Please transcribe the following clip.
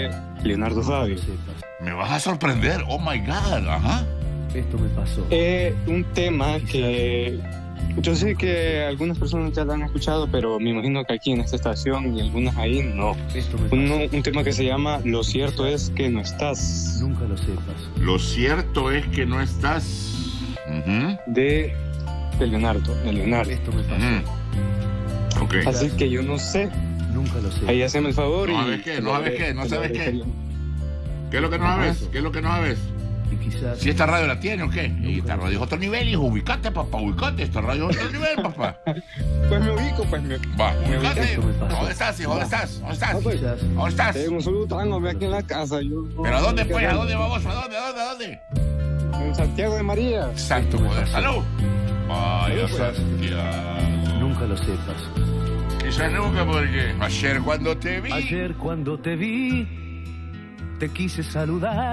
de Leonardo Fabio. Me vas a sorprender, oh my God, ajá. Esto me pasó. Un tema que yo sé que algunas personas ya lo han escuchado, pero me imagino que aquí en esta estación y algunas ahí no. Esto me pasó. Un tema que se llama Lo cierto es que no estás. Nunca lo sepas. Lo cierto es que no estás. De Leonardo. Esto me pasó. Ok. Así que yo no sé. Nunca lo sepas. Ahí haceme el favor No y... sabes qué, no sabes qué, no sabes qué. agradecería. ¿Qué es lo que no sabes? ¿Qué es lo que no sabes? Y quizás. Si esta radio la tiene o qué. Y esta radio es otro nivel, hijo. Ubicate, papá, ubicate. Esta radio es otro nivel, papá. Pues me ubico, pues me... Va, me ubicate. Esto me pasó. ¿Dónde estás, hijo? ¿Dónde estás? ¿Dónde estás? Ah, pues. Quizás. ¿Dónde estás? Tengo un saludo aquí en la casa. ¿Pero a dónde, pues? ¿A dónde vamos? ¿A dónde? ¿A dónde? En Santiago de María. Santo poder. ¡Salud! Vaya Santiago. Nunca lo sepas. Quizás nunca, porque ayer cuando te vi. Ayer cuando te vi, te quise saludar.